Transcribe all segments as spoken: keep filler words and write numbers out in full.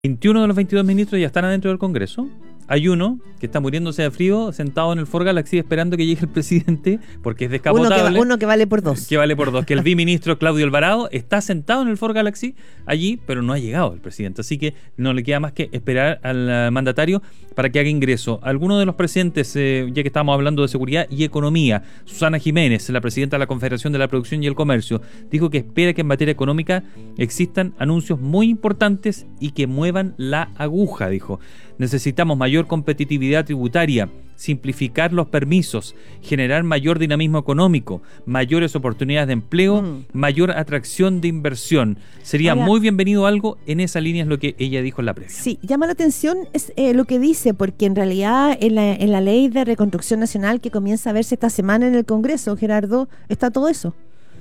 veintiuno de los veintidós ministros ya están adentro del Congreso. Hay uno que está muriéndose de frío, sentado en el Ford Galaxy esperando que llegue el presidente, porque es descapotable. Uno que, va, uno que vale por dos. Que vale por dos. Que el viceministro Claudio Alvarado está sentado en el Ford Galaxy allí, pero no ha llegado el presidente. Así que no le queda más que esperar al uh, mandatario para que haga ingreso. Algunos de los presidentes, eh, ya que estamos hablando de seguridad y economía, Susana Jiménez, la presidenta de la Confederación de la Producción y el Comercio, dijo que espera que en materia económica existan anuncios muy importantes y que muevan la aguja, dijo. Necesitamos mayor competitividad tributaria, simplificar los permisos, generar mayor dinamismo económico, mayores oportunidades de empleo, mm. mayor atracción de inversión. Sería Ahora, muy bienvenido algo en esa línea, es lo que ella dijo en la previa. Sí, llama la atención es, eh, lo que dice, porque en realidad en la, en la ley de reconstrucción nacional que comienza a verse esta semana en el Congreso, Gerardo, está todo eso.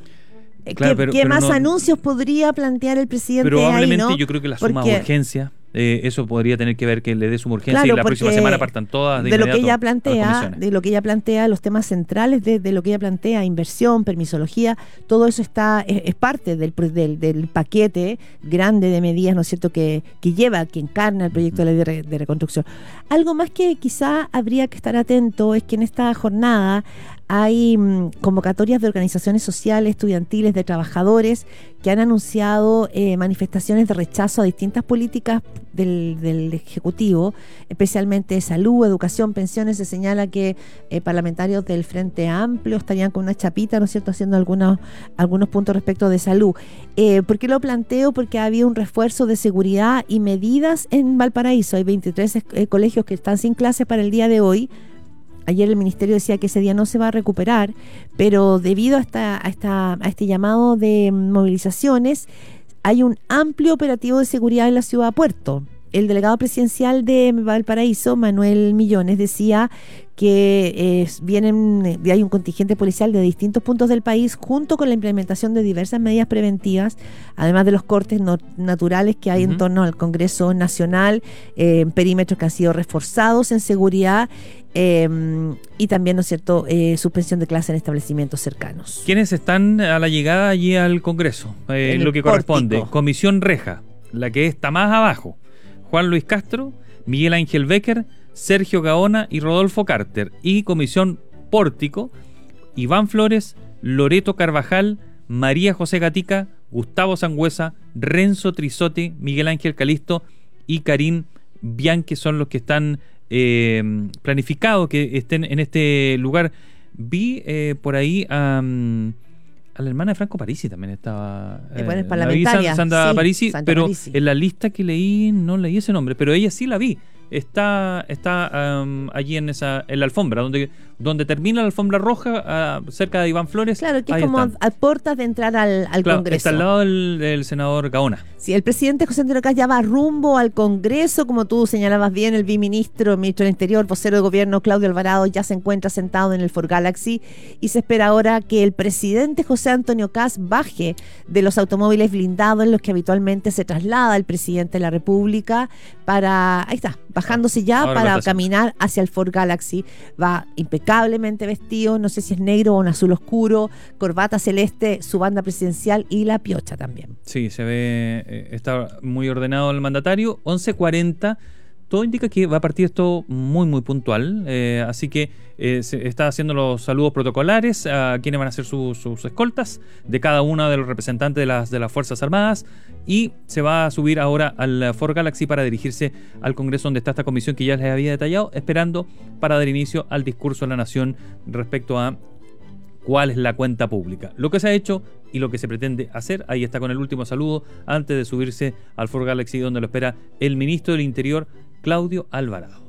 Claro, ¿Qué, pero, ¿qué pero más no, anuncios podría plantear el presidente? Probablemente ahí, ¿no? Yo creo que la suma porque, de urgencia, eh, eso podría tener que ver que le dé suma urgencia, claro, y la próxima semana partan todas de, de lo que ella a plantea, de lo que ella plantea, los temas centrales de, de lo que ella plantea, inversión, permisología, todo eso está es, es parte del, del, del paquete grande de medidas, ¿no es cierto?, que, que lleva, que encarna el proyecto de ley de, re, de reconstrucción. Algo más que quizá habría que estar atento es que en esta jornada hay mmm, convocatorias de organizaciones sociales, estudiantiles, de trabajadores que han anunciado eh, manifestaciones de rechazo a distintas políticas del, del Ejecutivo, especialmente de salud, educación, pensiones. Se señala que eh, parlamentarios del Frente Amplio estarían con una chapita, ¿no es cierto?, haciendo algunos, algunos puntos respecto de salud. Eh, ¿Por qué lo planteo? Porque ha habido un refuerzo de seguridad y medidas en Valparaíso. Hay veintitrés eh, colegios que están sin clases para el día de hoy. Ayer el ministerio decía que ese día no se va a recuperar, pero debido a, esta, a, esta, a este llamado de movilizaciones, hay un amplio operativo de seguridad en la ciudad de Puerto. El delegado presidencial de Valparaíso, Manuel Millones, decía que eh, vienen, hay un contingente policial de distintos puntos del país junto con la implementación de diversas medidas preventivas, además de los cortes no, naturales que hay uh-huh. en torno al Congreso Nacional, eh, perímetros que han sido reforzados en seguridad eh, y también, ¿no es cierto?, eh, suspensión de clases en establecimientos cercanos. ¿Quiénes están a la llegada allí al Congreso? Eh, en lo que pórtico. corresponde. Comisión Reja, la que está más abajo. Juan Luis Castro, Miguel Ángel Becker, Sergio Gaona y Rodolfo Carter. Y Comisión Pórtico, Iván Flores, Loreto Carvajal, María José Gatica, Gustavo Sangüesa, Renzo Trizotti, Miguel Ángel Calisto y Karim Bianchi son los que están eh, planificados que estén en este lugar. Vi eh, por ahí a... Um, A la hermana de Franco Parisi también estaba. Eh, bueno, es parlamentaria. Sandra sí, Parisi, Santa pero Parisi. En la lista que leí no leí ese nombre, pero ella sí la vi. Está está um, allí en esa en la alfombra, donde donde termina la alfombra roja, uh, cerca de Iván Flores. Claro, que es como están. a puertas de entrar al, al claro, Congreso. Está al lado del, del senador Gaona. Sí, el presidente José Antonio Kast ya va rumbo al Congreso, como tú señalabas bien, el viceministro, ministro del Interior, vocero de gobierno Claudio Alvarado ya se encuentra sentado en el Ford Galaxy y se espera ahora que el presidente José Antonio Kast baje de los automóviles blindados en los que habitualmente se traslada el presidente de la República para, ahí está, bajándose ya ahora para caminar hacia el Ford Galaxy. Va impecablemente vestido, no sé si es negro o un azul oscuro, corbata celeste, su banda presidencial y la piocha también. Sí, se ve, eh, está muy ordenado el mandatario. once cuarenta, todo indica que va a partir esto muy muy puntual, eh, así que eh, se está haciendo los saludos protocolares a quienes van a ser su, sus escoltas de cada uno de los representantes de las, de las Fuerzas Armadas, y se va a subir ahora al Ford Galaxy para dirigirse al Congreso, donde está esta comisión que ya les había detallado, esperando para dar inicio al discurso de la Nación respecto a cuál es la cuenta pública, lo que se ha hecho y lo que se pretende hacer. Ahí está con el último saludo antes de subirse al Ford Galaxy, donde lo espera el ministro del Interior, Claudio Alvarado.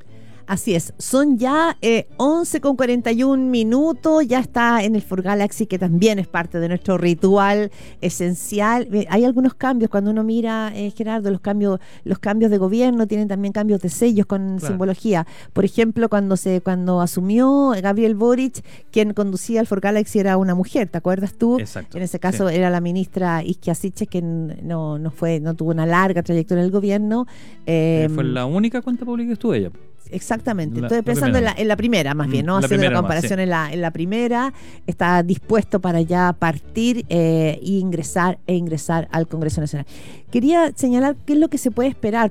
Así es, son ya eh, once con cuarenta y un minutos, ya está en el Ford Galaxy, que también es parte de nuestro ritual esencial. Eh, hay algunos cambios cuando uno mira, eh, Gerardo, los cambios los cambios de gobierno tienen también cambios de sellos con claro. simbología. Por ejemplo, cuando se cuando asumió Gabriel Boric, quien conducía el Ford Galaxy era una mujer, ¿te acuerdas tú? Exacto. En ese caso sí. Era la ministra Isquia Siches, que no, no, fue, no tuvo una larga trayectoria en el gobierno. Eh, fue la única cuenta pública que estuvo ella. Exactamente, La- estoy la pensando en primera. la, en la primera más bien, Mm, ¿no? la Haciendo la primera nomás, comparación sí. en, la, en la primera, está dispuesto para ya partir eh, e ingresar e ingresar al Congreso Nacional. Quería señalar qué es lo que se puede esperar,